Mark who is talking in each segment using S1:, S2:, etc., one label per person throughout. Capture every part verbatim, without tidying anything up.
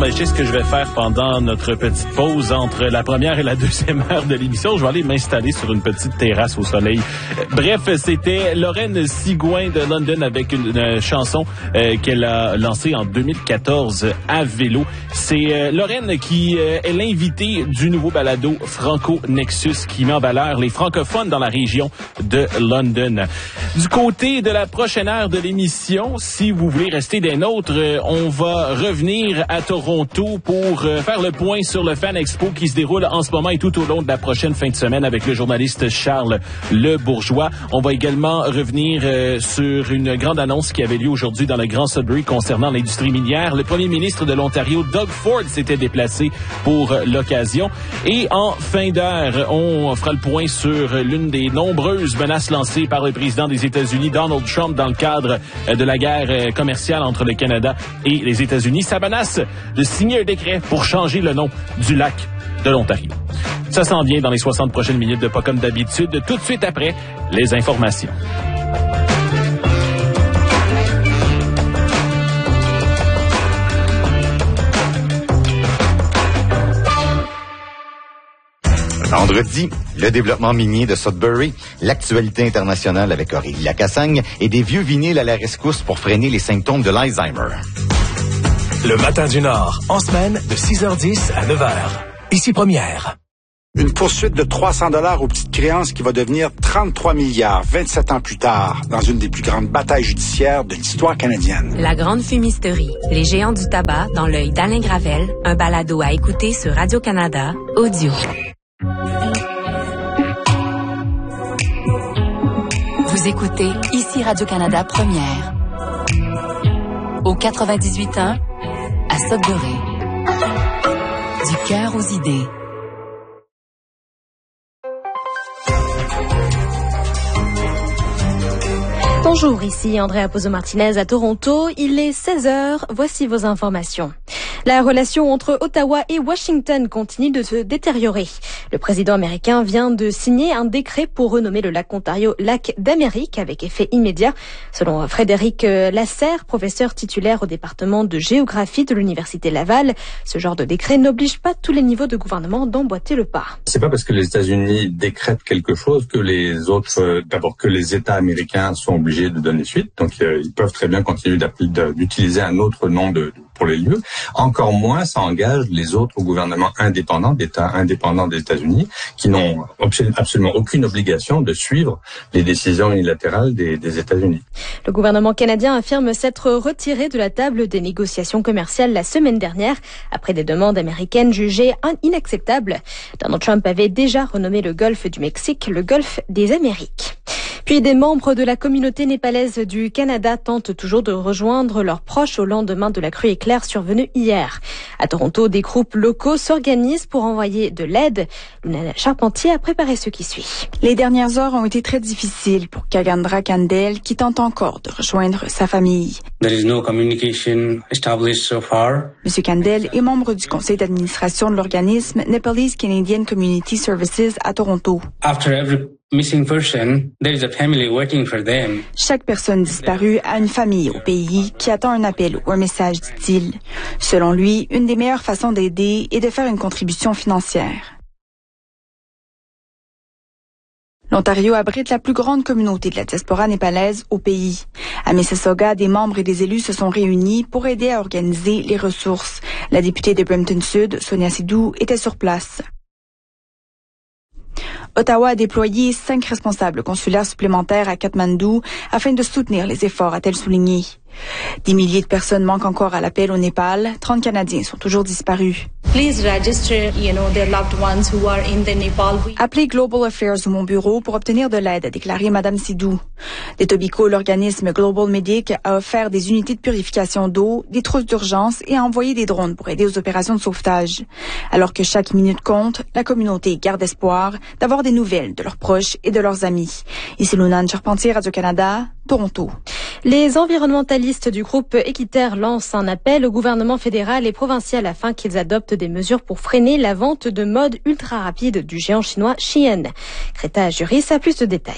S1: mais je sais ce que je vais faire pendant notre petite pause entre la première et la deuxième heure de l'émission. Je vais aller m'installer sur une petite terrasse au soleil. Bref, c'était Lorraine Sigouin de London avec une, une chanson euh, qu'elle a lancée en deux mille quatorze à vélo. C'est euh, Lorraine qui euh, est l'invitée du nouveau balado Franco Nexus qui met en valeur les francophones dans la région de London. Du côté de la prochaine heure de l'émission, si vous voulez rester des nôtres, euh, on va revenir à Toronto pour euh, faire le point sur le Fan Expo qui se déroule en ce moment et tout au long de la prochaine fin de semaine avec le journaliste Charles Le Bourgeois. On va également revenir euh, sur une grande annonce qui avait lieu aujourd'hui dans le Grand Sudbury concernant l'industrie minière. Le premier ministre de l'Ontario, Doug Ford, s'était déplacé pour euh, l'occasion. Et en fin d'heure, on fera le point sur l'une des nombreuses menaces lancées par le président des États-Unis, Donald Trump, dans le cadre euh, de la guerre euh, commerciale entre le Canada et les États-Unis. Ça menace de signer un décret pour changer le nom du lac de l'Ontario. Ça s'en vient dans les soixante prochaines minutes de Pas comme d'habitude, tout de suite après les informations.
S2: Vendredi, le développement minier de Sudbury, l'actualité internationale avec Aurélie Lacassagne et des vieux vinyles à la rescousse pour freiner les symptômes de l'Alzheimer.
S3: Le matin du Nord, en semaine de six heures dix à neuf heures. Ici Première.
S4: Une poursuite de trois cents dollars aux petites créances qui va devenir trente-trois milliards vingt-sept ans plus tard dans une des plus grandes batailles judiciaires de l'histoire canadienne.
S5: La Grande Fumisterie, les géants du tabac dans l'œil d'Alain Gravel, un balado à écouter sur Radio-Canada, audio. Vous écoutez ici Radio-Canada Première. Au quatre-vingt-dix-huit ans, à Sudbury. Du cœur aux idées.
S6: Bonjour, ici Andrea Pozo-Martinez à Toronto. Il est seize heures. Voici vos informations. La relation entre Ottawa et Washington continue de se détériorer. Le président américain vient de signer un décret pour renommer le lac Ontario lac d'Amérique avec effet immédiat. Selon Frédéric Lasserre, professeur titulaire au département de géographie de l'Université Laval, ce genre de décret n'oblige pas tous les niveaux de gouvernement d'emboîter le pas.
S7: C'est pas parce que les États-Unis décrètent quelque chose que les autres, euh, d'abord que les États américains sont obligés de donner suite. Donc euh, ils peuvent très bien continuer d'utiliser un autre nom de, pour les lieux. Encore moins, ça engage les autres gouvernements indépendants, d'États indépendants des États-Unis, qui n'ont absolument aucune obligation de suivre les décisions unilatérales des, des États-Unis.
S6: Le gouvernement canadien affirme s'être retiré de la table des négociations commerciales la semaine dernière, après des demandes américaines jugées inacceptables. Donald Trump avait déjà renommé le golfe du Mexique le golfe des Amériques. Puis des membres de la communauté népalaise du Canada tentent toujours de rejoindre leurs proches au lendemain de la crue éclair survenue hier. À Toronto, des groupes locaux s'organisent pour envoyer de l'aide. Luna Charpentier a préparé ce qui suit.
S8: Les dernières heures ont été très difficiles pour Kagandra Kandel qui tente encore de rejoindre sa famille.
S9: There is no communication established so far.
S8: Monsieur Kandel est membre du conseil d'administration de l'organisme Nepalese Canadian Community Services à Toronto.
S9: After every missing person, there is a family waiting for them.
S8: Chaque personne disparue a une famille au pays qui attend un appel ou un message, dit-il. Selon lui, une des meilleures façons d'aider est de faire une contribution financière. L'Ontario abrite la plus grande communauté de la diaspora népalaise au pays. À Mississauga, des membres et des élus se sont réunis pour aider à organiser les ressources. La députée de Brampton Sud, Sonia Sidhu, était sur place. Ottawa a déployé cinq responsables consulaires supplémentaires à Katmandou afin de soutenir les efforts, a-t-elle souligné. Des milliers de personnes manquent encore à l'appel au Népal. trente Canadiens sont toujours disparus.
S10: Please register, you know, their loved ones who are in the Nepal.
S8: Appelez Global Affairs ou mon bureau pour obtenir de l'aide, a déclaré Madame Sidhu. D'Etobicoke, l'organisme Global Medic a offert des unités de purification d'eau, des trousses d'urgence et a envoyé des drones pour aider aux opérations de sauvetage. Alors que chaque minute compte, la communauté garde espoir d'avoir des nouvelles de leurs proches et de leurs amis. Ici Luna Charpentier, Radio-Canada, Toronto.
S6: Les environnementalistes du groupe Équiterre lancent un appel au gouvernement fédéral et provincial afin qu'ils adoptent des mesures pour freiner la vente de mode ultra rapide du géant chinois Shein. Greta Juris a plus de détails.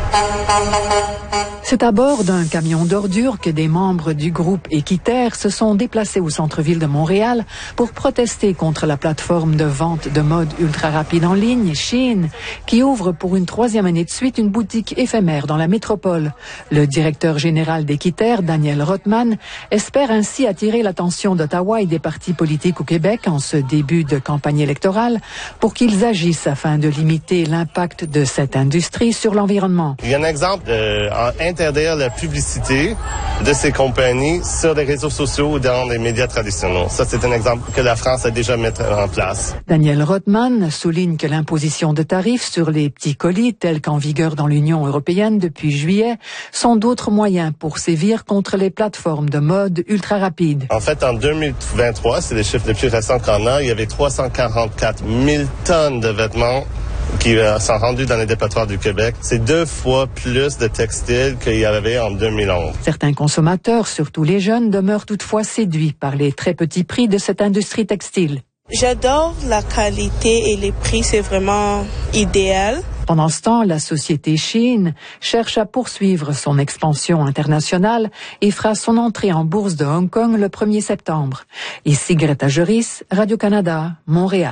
S11: C'est à bord d'un camion d'ordures que des membres du groupe Équiterre se sont déplacés au centre-ville de Montréal pour protester contre la plateforme de vente de mode ultra rapide en ligne, Shein, qui ouvre pour une troisième année de suite une boutique éphémère dans la métropole. Le directeur général d'Équiterre, Daniel Rothman, espère ainsi attirer l'attention d'Ottawa et des partis politiques au Québec en ce début de campagne électorale pour qu'ils agissent afin de limiter l'impact de cette industrie sur l'environnement.
S12: Il y a un exemple d'interdire la publicité de ces compagnies sur les réseaux sociaux ou dans les médias traditionnels. Ça, c'est un exemple que la France a déjà mis en place.
S11: Daniel Rothman souligne que l'imposition de tarifs sur les petits colis, tels qu'en vigueur dans l'Union européenne depuis juillet, sont d'autres moyens pour sévir contre les plateformes de mode ultra rapide.
S12: En fait, en deux mille vingt-trois, c'est les chiffres les plus récents qu'on a, il y avait trois cent quarante-quatre mille tonnes de vêtements qui sont rendus dans les dépotoirs du Québec. C'est deux fois plus de textiles qu'il y avait en deux mille onze.
S11: Certains consommateurs, surtout les jeunes, demeurent toutefois séduits par les très petits prix de cette industrie textile.
S13: J'adore la qualité et les prix, c'est vraiment idéal.
S11: Pendant ce temps, la société Shein cherche à poursuivre son expansion internationale et fera son entrée en bourse de Hong Kong le premier septembre. Ici Greta Juris, Radio-Canada, Montréal.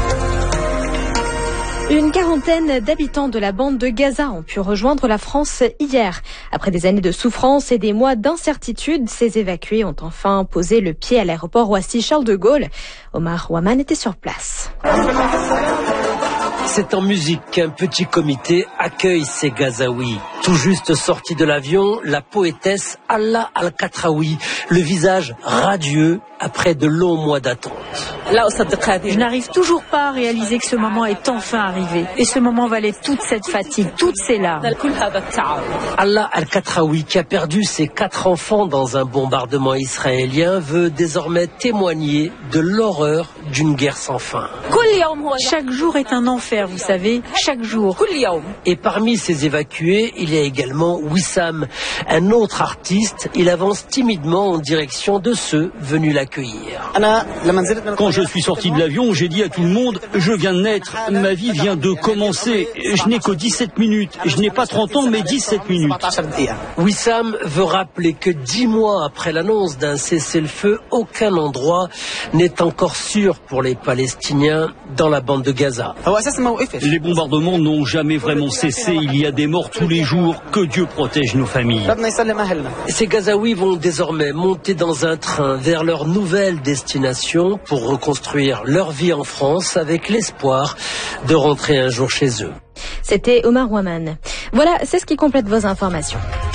S6: Une quarantaine d'habitants de la bande de Gaza ont pu rejoindre la France hier. Après des années de souffrance et des mois d'incertitude, ces évacués ont enfin posé le pied à l'aéroport Roissy-Charles de Gaulle. Omar Ouaman était sur place.
S14: C'est en musique qu'un petit comité accueille ces Gazaouis. Tout juste sortis de l'avion, la poétesse Allah Al-Katraoui, le visage radieux après de longs mois d'attente.
S15: Je n'arrive toujours pas à réaliser que ce moment est enfin arrivé. Et ce moment valait toute cette fatigue, toutes ces larmes.
S14: Allah Al-Katraoui, qui a perdu ses quatre enfants dans un bombardement israélien, veut désormais témoigner de l'horreur d'une guerre sans fin.
S15: Chaque jour est un enfer, vous savez, chaque jour.
S14: Et parmi ces évacués, il y a également Wissam, un autre artiste. Il avance timidement en direction de ceux venus l'accueillir.
S16: Quand je suis sorti de l'avion, j'ai dit à tout le monde, je viens de naître, ma vie vient de commencer. Je n'ai que dix-sept minutes. Je n'ai pas trente ans, mais dix-sept minutes.
S14: Wissam veut rappeler que dix mois après l'annonce d'un cessez-le-feu, aucun endroit n'est encore sûr pour les Palestiniens dans la bande de Gaza.
S16: Les bombardements n'ont jamais vraiment cessé. Il y a des morts tous les jours. Que Dieu protège nos familles.
S14: Ces Gazaouis vont désormais monter dans un train vers leur nouvelle destination pour reconstruire leur vie en France avec l'espoir de rentrer un jour chez eux.
S6: C'était Omar Ouaman. Voilà, c'est ce qui complète vos informations.